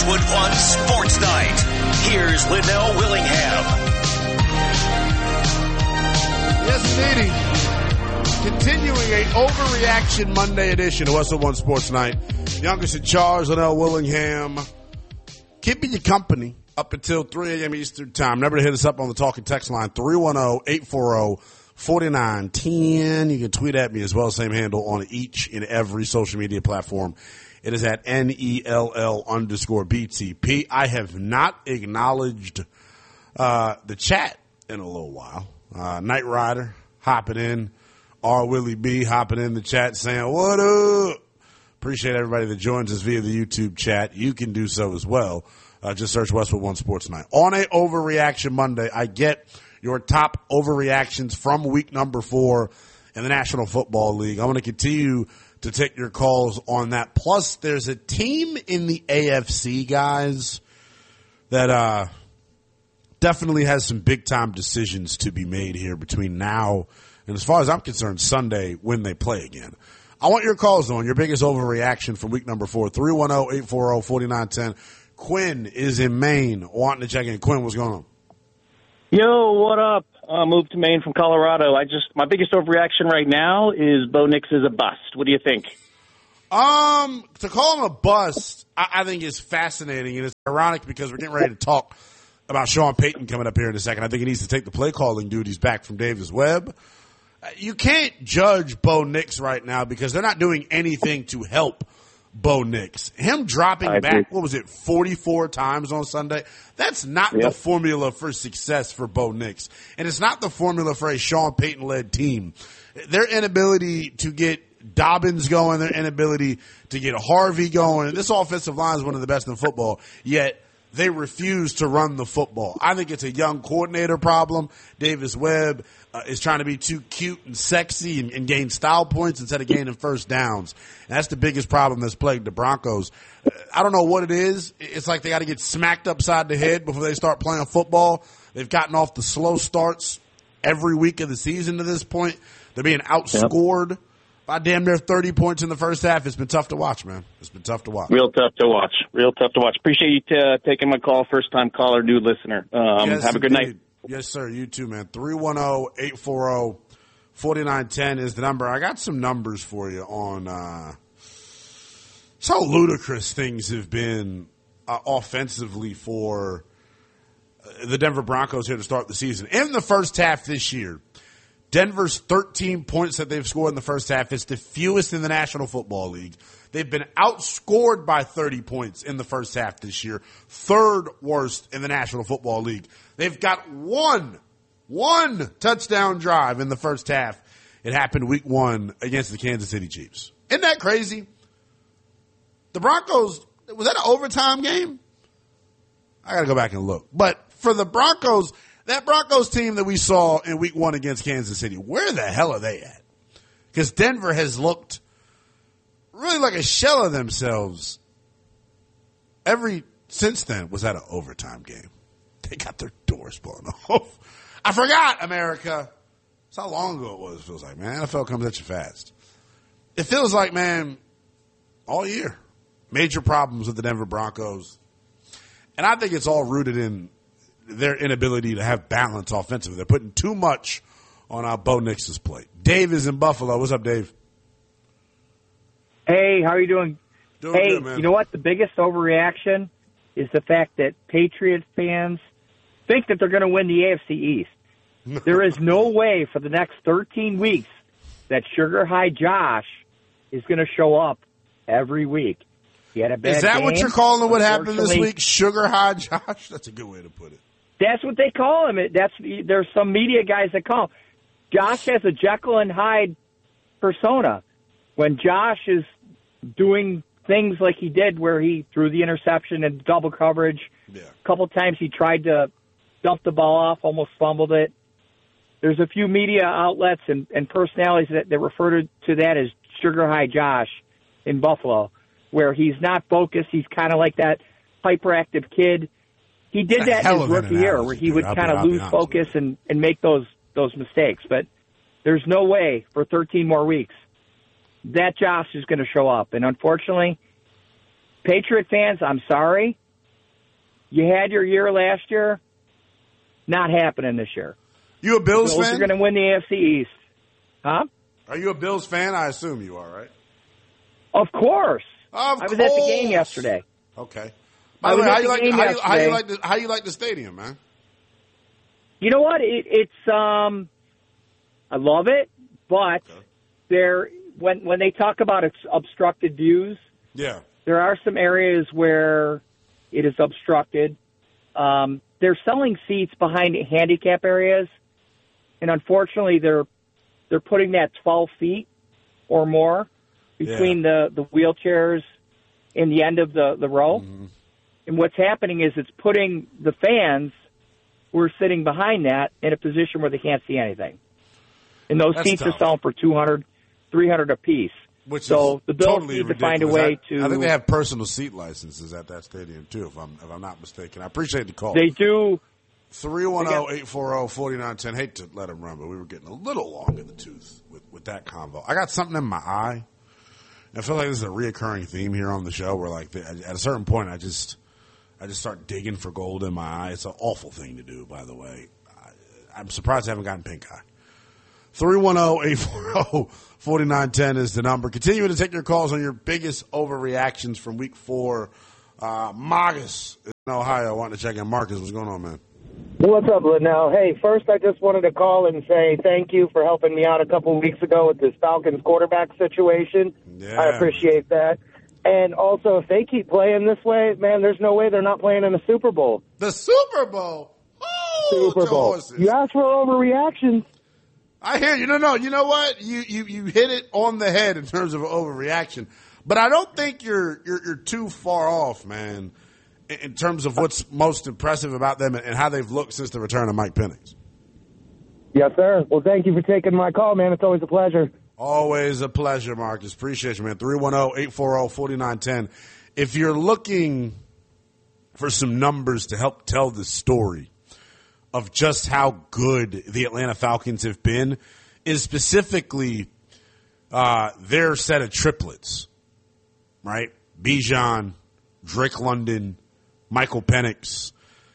Westwood One Sports Night. Here's Linnell Willingham. Yes, indeed. Continuing a overreaction Monday edition of Westwood One Sports Night. Youngest in charge, Linnell Willingham. Keeping you company up until 3 a.m. Eastern Time. Remember to hit us up on the talking text line, 310-840-4910. You can tweet at me as well, same handle on each and every social media platform. It is at NELL_BTP. I have not acknowledged the chat in a little while. Knight Rider hopping in. R. Willie B hopping in the chat saying, what up? Appreciate everybody that joins us via the YouTube chat. You can do so as well. Just search Westwood One Sports Night. On a Overreaction Monday, I get your top overreactions from week number 4 in the National Football League. I'm going to continue to take your calls on that. Plus, there's a team in the AFC, guys, that definitely has some big-time decisions to be made here between now and, as far as I'm concerned, Sunday when they play again. I want your calls on your biggest overreaction from week number 4, 310-840-4910. Quinn is in Maine wanting to check in. Quinn, what's going on? Yo, what up? Moved to Maine from Colorado. My biggest overreaction right now is Bo Nix is a bust. What do you think? To call him a bust, I think is fascinating, and it's ironic because we're getting ready to talk about Sean Payton coming up here in a second. I think he needs to take the play calling duties back from Davis Webb. You can't judge Bo Nix right now because they're not doing anything to help Bo Nix. Him dropping back, 44 times on Sunday? That's not the formula for success for Bo Nix. And it's not the formula for a Sean Payton-led team. Their inability to get Dobbins going, their inability to get Harvey going. This offensive line is one of the best in football, yet they refuse to run the football. I think it's a young coordinator problem. Davis Webb is trying to be too cute and sexy and gain style points instead of gaining first downs. And that's the biggest problem that's plagued the Broncos. I don't know what it is. It's like they got to get smacked upside the head before they start playing football. They've gotten off the slow starts every week of the season to this point. They're being outscored by damn near 30 points in the first half. It's been tough to watch, man. It's been tough to watch. Real tough to watch. Appreciate you taking my call. First-time caller, new listener. Have a good night. Yes, sir. You too, man. 310-840-4910 is the number. I got some numbers for you on just how ludicrous things have been offensively for the Denver Broncos here to start the season. In the first half this year, Denver's 13 points that they've scored in the first half is the fewest in the National Football League. They've been outscored by 30 points in the first half this year, third worst in the National Football League. They've got one touchdown drive in the first half. It happened week 1 against the Kansas City Chiefs. Isn't that crazy? The Broncos, was that an overtime game? I got to go back and look. But for the Broncos, that Broncos team that we saw in week 1 against Kansas City, where the hell are they at? Because Denver has looked really like a shell of themselves since then. Was that an overtime game? They got their doors blown off. I forgot, America. That's how long ago it was, it feels like, man. NFL comes at you fast. It feels like, man, all year. Major problems with the Denver Broncos. And I think it's all rooted in their inability to have balance offensively. They're putting too much on Bo Nix's plate. Dave is in Buffalo. What's up, Dave? Hey, how are you doing? Doing good, man. You know what? The biggest overreaction is the fact that Patriots fans think that they're going to win the AFC East. There is no way for the next 13 weeks that Sugar High Josh is going to show up every week. He had a bad Is that game. what you're calling what happened this week? Sugar High Josh? That's a good way to put it. That's what they call him. There's some media guys that call him. Josh has a Jekyll and Hyde persona. When Josh is doing things like he did where he threw the interception and double coverage, a couple times he tried to dump the ball off, almost fumbled it. There's a few media outlets and personalities that refer to that as Sugar High Josh in Buffalo, where he's not focused. He's kind of like that hyperactive kid. He did that in his rookie year where he would kind of lose focus and make those mistakes. But there's no way for 13 more weeks that Josh is going to show up. And unfortunately, Patriot fans, I'm sorry, you had your year last year. Not happening this year. You a Bills Bills fan? are going to win the AFC East. Huh? Are you a Bills fan? I assume you are, right? Of course. Of I was course. at the game yesterday. Okay. By the way, how you like the stadium, man? You know what? It's I love it, but when they talk about obstructed views, yeah, there are some areas where it is obstructed. They're selling seats behind handicap areas, and unfortunately, they're putting that 12 feet or more between the wheelchairs and the end of the row. Mm-hmm. And what's happening is it's putting the fans who are sitting behind that in a position where they can't see anything. And those seats are selling for $200, $300 a piece. So the Bills totally need ridiculous. to find a way to. I think they have personal seat licenses at that stadium too, if I'm not mistaken. I appreciate the call. They do. 310-840-4910. Hate to let him run, but we were getting a little long in the tooth with that convo. I got something in my eye. I feel like this is a reoccurring theme here on the show where, like, at a certain point, I just start digging for gold in my eye. It's an awful thing to do, by the way. I'm surprised I haven't gotten pink eye. 310-840-4910 is the number. Continuing to take your calls on your biggest overreactions from week 4. Marcus in Ohio wanting to check in. Marcus, what's going on, man? What's up, Linnell? Hey, first I just wanted to call and say thank you for helping me out a couple of weeks ago with this Falcons quarterback situation. Yeah. I appreciate that. And also, if they keep playing this way, man, there's no way they're not playing in the Super Bowl. The Super Bowl? Oh, Super Bowl. Horses. You asked for overreactions. I hear you. No. You know what? You hit it on the head in terms of overreaction. But I don't think you're too far off, man, in terms of what's most impressive about them and how they've looked since the return of Mike Penix. Yes, sir. Well, thank you for taking my call, man. It's always a pleasure. Always a pleasure, Marcus. Appreciate you, man. 310-840-4910. If you're looking for some numbers to help tell the story of just how good the Atlanta Falcons have been, is specifically their set of triplets, right? Bijan, Drake London, Michael Penix.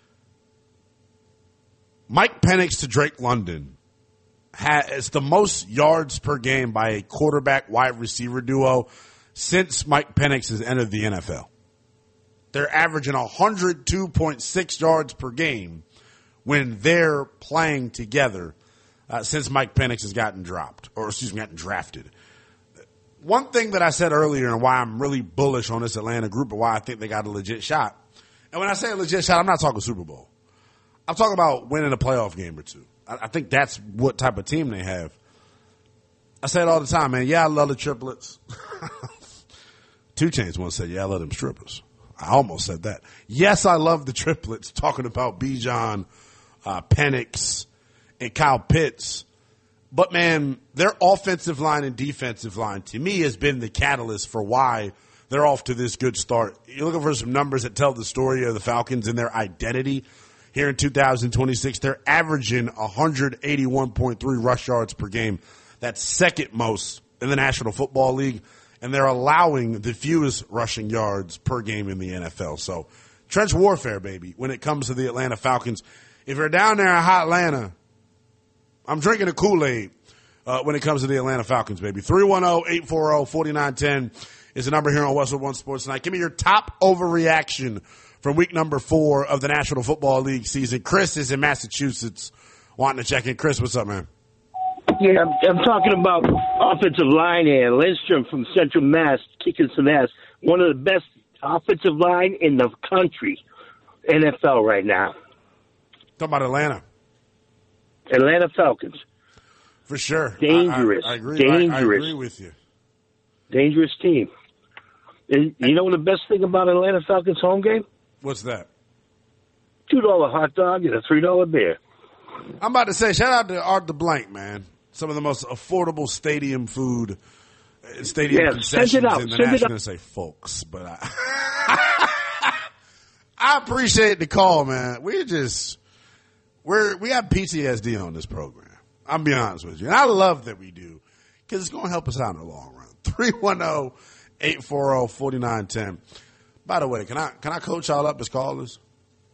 Mike Penix to Drake London has the most yards per game by a quarterback wide receiver duo since Mike Penix has entered the NFL. They're averaging 102.6 yards per game when they're playing together since Mike Penix has gotten drafted. One thing that I said earlier and why I'm really bullish on this Atlanta group and why I think they got a legit shot. And when I say a legit shot, I'm not talking Super Bowl. I'm talking about winning a playoff game or two. I think that's what type of team they have. I say it all the time, man. Yeah, I love the triplets. 2 Chainz once said, yeah, I love them strippers. I almost said that. Yes, I love the triplets, talking about Bijan, Penix, and Kyle Pitts. But, man, their offensive line and defensive line, to me, has been the catalyst for why they're off to this good start. You're looking for some numbers that tell the story of the Falcons and their identity. Here in 2026, they're averaging 181.3 rush yards per game. That's second most in the National Football League. And they're allowing the fewest rushing yards per game in the NFL. So, trench warfare, baby, when it comes to the Atlanta Falcons. If you're down there in hot Atlanta, I'm drinking a Kool-Aid when it comes to the Atlanta Falcons, baby. 310-840-4910 is the number here on Westwood One Sports Tonight. Give me your top overreaction from week number 4 of the National Football League season. Chris is in Massachusetts wanting to check in. Chris, what's up, man? Yeah, I'm talking about offensive line here. Lindstrom from Central Mass kicking some ass. One of the best offensive line in the country, NFL right now. Talking about Atlanta. Atlanta Falcons. For sure. Dangerous. I agree. Dangerous. I agree with you. Dangerous team. And you know the best thing about Atlanta Falcons home game? What's that? $2 hot dog and a $3 beer. I'm about to say, shout out to Art DeBlanc, man. Some of the most affordable stadium food, stadium concessions in the nation. I say folks, but I appreciate the call, man. We have PTSD on this program. I'm being honest with you. And I love that we do because it's going to help us out in the long run. 310-840-4910. By the way, can I coach y'all up as callers?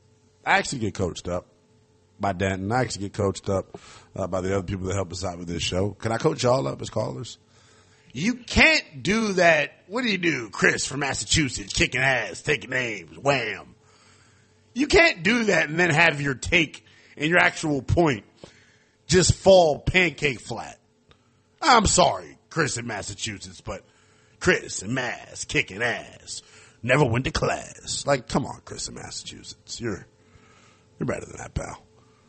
I actually get coached up by Danton. I actually get coached up by the other people that help us out with this show. Can I coach y'all up as callers? You can't do that. What do you do, Chris from Massachusetts, kicking ass, taking names, wham. You can't do that and then have your take and your actual point just fall pancake flat. I'm sorry, Chris in Massachusetts, but Chris in Mass, kicking ass, never went to class. Like, come on, Chris in Massachusetts. You're better than that, pal.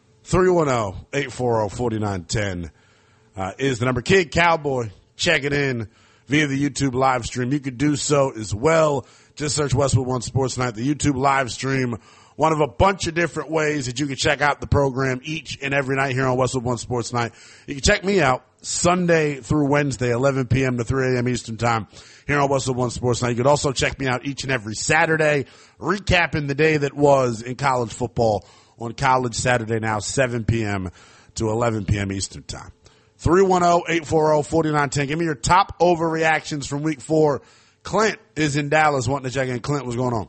310-840-4910 is the number. Kid Cowboy, check it in via the YouTube live stream. You could do so as well. Just search Westwood One Sports Night, the YouTube live stream. One of a bunch of different ways that you can check out the program each and every night here on Westwood One Sports Night. You can check me out Sunday through Wednesday, 11 p.m. to 3 a.m. Eastern Time here on Westwood One Sports Night. You could also check me out each and every Saturday, recapping the day that was in college football on College Saturday Now, 7 p.m. to 11 p.m. Eastern Time. 310-840-4910. Give me your top overreactions from week 4. Clint is in Dallas wanting to check in. Clint, what's going on?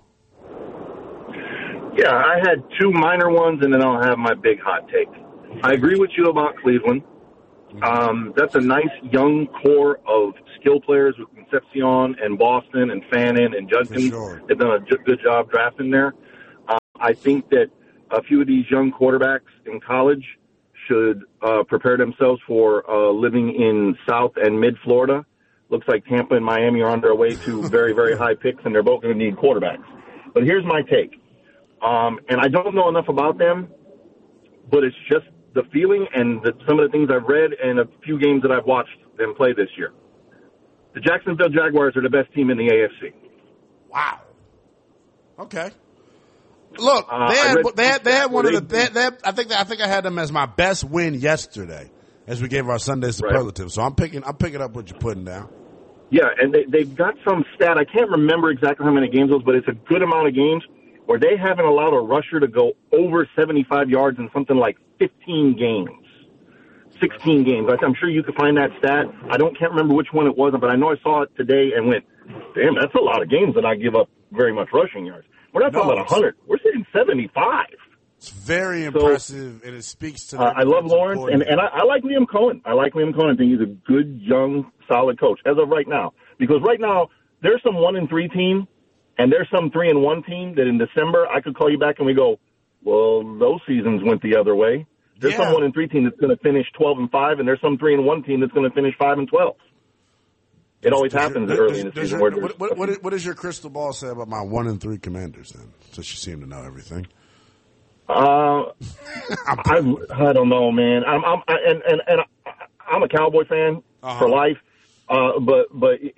Yeah, I had 2 minor ones, and then I'll have my big hot take. I agree with you about Cleveland. That's a nice young core of skill players with Concepcion and Boston and Fannin and Judkins. Sure. They've done a good job drafting there. I think that a few of these young quarterbacks in college should prepare themselves for living in South and Mid-Florida. Looks like Tampa and Miami are on their way to very, very high picks, and they're both going to need quarterbacks. But here's my take. And I don't know enough about them, but it's just the feeling and some of the things I've read and a few games that I've watched them play this year. The Jacksonville Jaguars are the best team in the AFC. Wow. Okay. Look, they had one of the. I think I had them as my best win yesterday, as we gave our Sunday superlative. Right. So I'm picking up what you're putting down. Yeah, and they've got some stat. I can't remember exactly how many games it was, but it's a good amount of games where they haven't allowed a rusher to go over 75 yards in something like 15 games, 16 games. I'm sure you could find that stat. Can't remember which one it was, but I know I saw it today and went, damn, that's a lot of games that I give up very much rushing yards. We're not talking about 100. We're saying 75. It's very impressive, and it speaks to I love Lawrence, and I like Liam Cohen. I think he's a good, young, solid coach as of right now. Because right now, there's some 1-3 team, and there's some 3-1 team that in December I could call you back and we go, well, those seasons went the other way. There's some 1-3 team that's going to finish 12-5, and there's some 3-1 team that's going to finish 5-12. It always happens early in the season. What does your crystal ball say about my 1-3 Commanders then? Since you seem to know everything. I don't know, man. I'm a Cowboy fan for life, but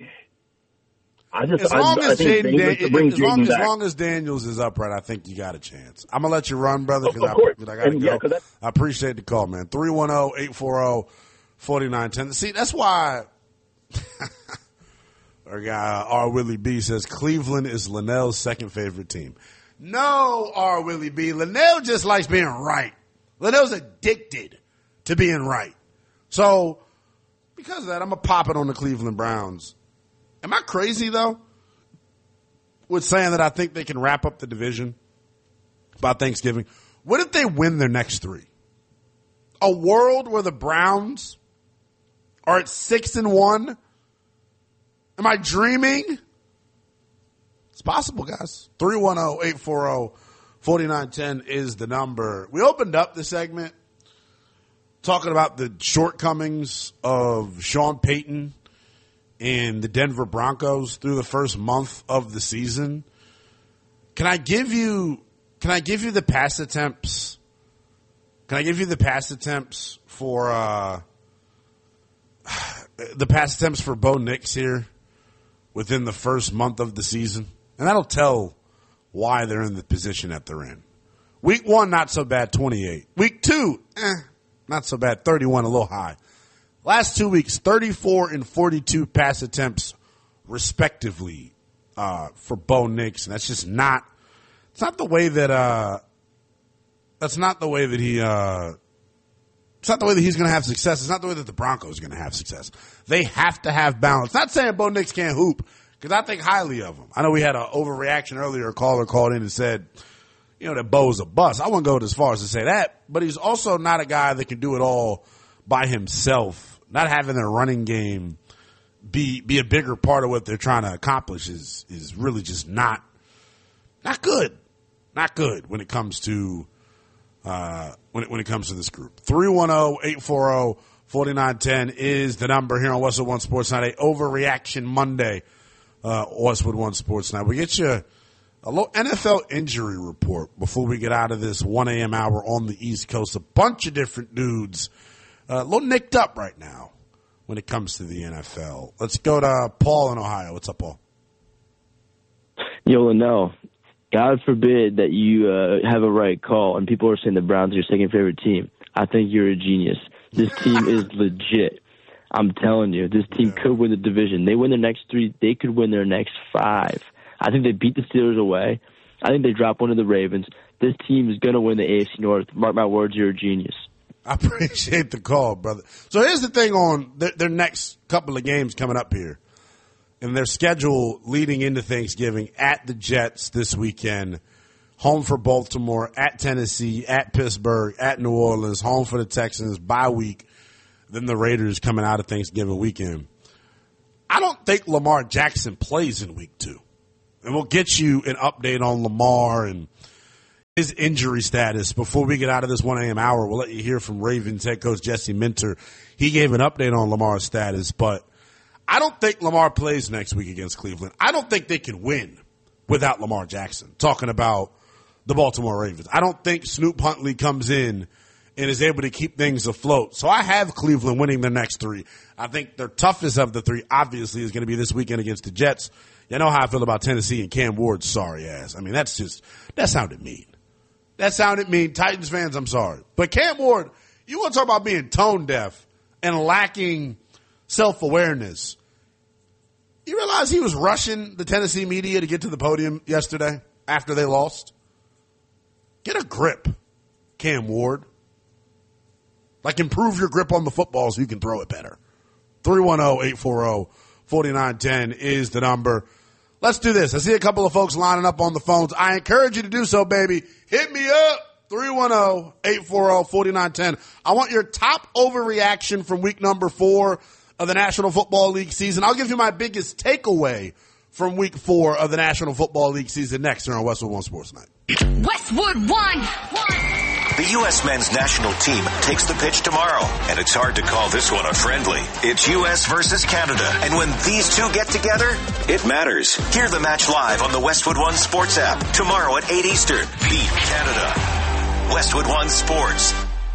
I just as long as Daniels is upright, I think you got a chance. I'm gonna let you run, brother, because I gotta go. I appreciate the call, man. 310-840-4910. See, that's why our guy R. Willie B says Cleveland is Linnell's second favorite team. No, R. Willie B. Linnell just likes being right. Linnell's addicted to being right. So, because of that, I'm going to pop it on the Cleveland Browns. Am I crazy, though, with saying that I think they can wrap up the division by Thanksgiving? What if they win their next 3? A world where the Browns are at 6-1? Am I dreaming? It's possible, guys. 310-840-4910 is the number. We opened up the segment talking about the shortcomings of Sean Payton and the Denver Broncos through the first month of the season. Can I give you the pass attempts? Can I give you the pass attempts for Bo Nix here within the first month of the season? And that'll tell why they're in the position that they're in. Week 1, not so bad, 28. Week 2, not so bad, 31, a little high. Last 2 weeks, 34 and 42 pass attempts, respectively, for Bo Nix. And that's just not. It's not the way that. That's not the way that he. It's not the way that he's going to have success. It's not the way that the Broncos are going to have success. They have to have balance. Not saying Bo Nix can't hoop, because I think highly of him. I know we had an overreaction earlier. A caller called in and said, that Bo's a bust. I wouldn't go as far as to say that, but he's also not a guy that can do it all by himself. Not having their running game be a bigger part of what they're trying to accomplish is really just not good. Not good when it comes to when it comes to this group. 310-840-4910 is the number here on Westwood One Sports Night. A Overreaction Monday, Westwood One Sports Night. We get you a little NFL injury report before we get out of this 1 a.m. hour on the East Coast. A bunch of different dudes a little nicked up right now when it comes to the NFL. Let's go to Paul in Ohio. What's up, Paul? Yo, Linnell, God forbid that you have a right call and people are saying the Browns are your second favorite team. I think you're a genius. This team is legit. I'm telling you, this team could win the division. They win their next 3, they could win their next 5. I think they beat the Steelers away. I think they drop one of the Ravens. This team is going to win the AFC North. Mark my words, you're a genius. I appreciate the call, brother. So here's the thing on their next couple of games coming up here. And their schedule leading into Thanksgiving: at the Jets this weekend, home for Baltimore, at Tennessee, at Pittsburgh, at New Orleans, home for the Texans, bye week, then the Raiders coming out of Thanksgiving weekend. I don't think Lamar Jackson plays in week 2. And we'll get you an update on Lamar and his injury status before we get out of this 1 a.m. hour. We'll let you hear from Ravens head coach Jesse Minter. He gave an update on Lamar's status, but I don't think Lamar plays next week against Cleveland. I don't think they can win without Lamar Jackson. Talking about the Baltimore Ravens. I don't think Snoop Huntley comes in and is able to keep things afloat. So I have Cleveland winning their next 3. I think their toughest of the 3 obviously is going to be this weekend against the Jets. You know how I feel about Tennessee and Cam Ward's sorry ass. I mean, that sounded mean. That sounded mean. Titans fans, I'm sorry. But Cam Ward, you want to talk about being tone deaf and lacking self-awareness. You realize he was rushing the Tennessee media to get to the podium yesterday after they lost? Get a grip, Cam Ward. Like, improve your grip on the football so you can throw it better. 310-840-4910 is the number. Let's do this. I see a couple of folks lining up on the phones. I encourage you to do so, baby. Hit me up. 310-840-4910. I want your top overreaction from week number 4 of the National Football League season. I'll give you my biggest takeaway from week 4 of the National Football League season next here on Westwood One Sports Night. Westwood One. The U.S. men's national team takes the pitch tomorrow, and it's hard to call this one a friendly. It's U.S. versus Canada, and when these two get together, it matters. Hear the match live on the Westwood One Sports app tomorrow at 8 Eastern. Beat Canada. Westwood One Sports.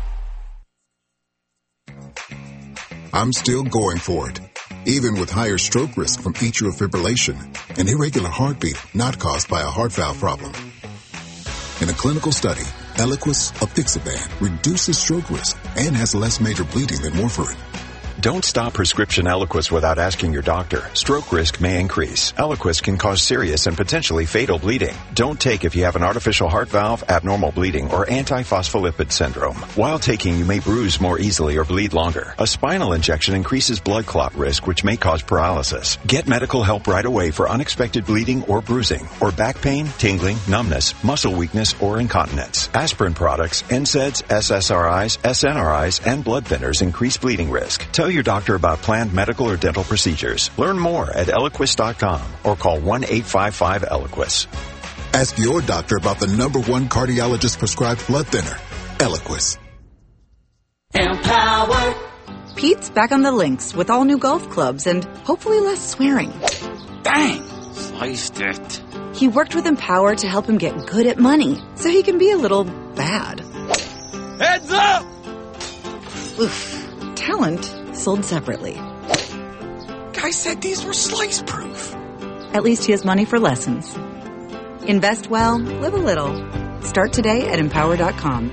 I'm still going for it, even with higher stroke risk from atrial fibrillation, an irregular heartbeat not caused by a heart valve problem. In a clinical study, Eliquis apixaban reduces stroke risk and has less major bleeding than warfarin. Don't stop prescription Eliquis without asking your doctor. Stroke risk may increase. Eliquis can cause serious and potentially fatal bleeding. Don't take if you have an artificial heart valve, abnormal bleeding, or antiphospholipid syndrome. While taking, you may bruise more easily or bleed longer. A spinal injection increases blood clot risk, which may cause paralysis. Get medical help right away for unexpected bleeding or bruising, or back pain, tingling, numbness, muscle weakness, or incontinence. Aspirin products, NSAIDs, SSRIs, SNRIs, and blood thinners increase bleeding risk. Tell your doctor about planned medical or dental procedures. Learn more at Eliquis.com or call 1-855-ELIQUIS. Ask your doctor about the #1 cardiologist prescribed blood thinner, Eliquis. Empower. Pete's back on the links with all new golf clubs and hopefully less swearing. Dang, sliced it. He worked with Empower to help him get good at money so he can be a little bad. Heads up! Oof. Talent sold separately. Guy said these were slice-proof. At least he has money for lessons. Invest well, live a little. Start today at Empower.com.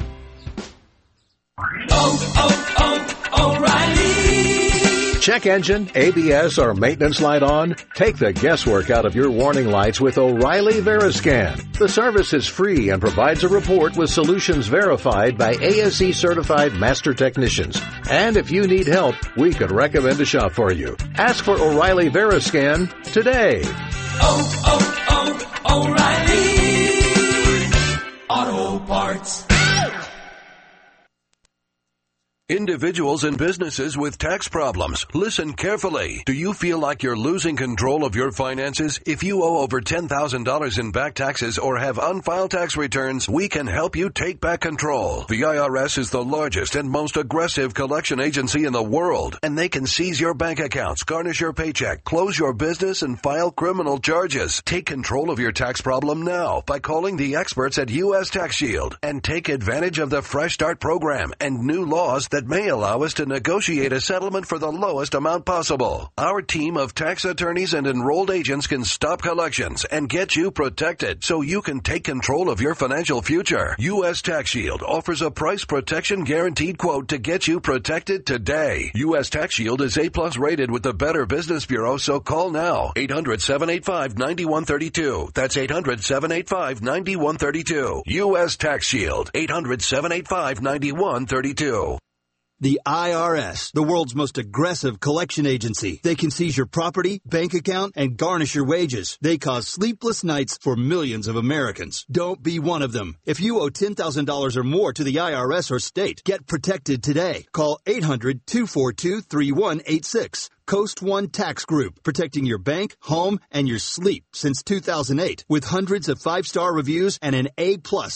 O'Reilly. Check engine, ABS, or maintenance light on? Take the guesswork out of your warning lights with O'Reilly Veriscan. The service is free and provides a report with solutions verified by ASE-certified master technicians. And if you need help, we could recommend a shop for you. Ask for O'Reilly Veriscan today. O'Reilly. Sports. Individuals and businesses with tax problems, listen carefully. Do you feel like you're losing control of your finances? If you owe over $10,000 in back taxes or have unfiled tax returns, we can help you take back control. The IRS is the largest and most aggressive collection agency in the world, and they can seize your bank accounts, garnish your paycheck, close your business, and file criminal charges. Take control of your tax problem now by calling the experts at U.S. Tax Shield and take advantage of the Fresh Start program and new laws that may allow us to negotiate a settlement for the lowest amount possible. Our team of tax attorneys and enrolled agents can stop collections and get you protected so you can take control of your financial future. U.S. Tax Shield offers a price protection guaranteed quote to get you protected today. U.S. Tax Shield is A+ rated with the Better Business Bureau, so call now. 800-785-9132. That's 800-785-9132. U.S. Tax Shield. 800-785-9132. The IRS, the world's most aggressive collection agency. They can seize your property, bank account, and garnish your wages. They cause sleepless nights for millions of Americans. Don't be one of them. If you owe $10,000 or more to the IRS or state, get protected today. Call 800-242-3186. Coast One Tax Group, protecting your bank, home, and your sleep since 2008, with hundreds of 5-star reviews and an A+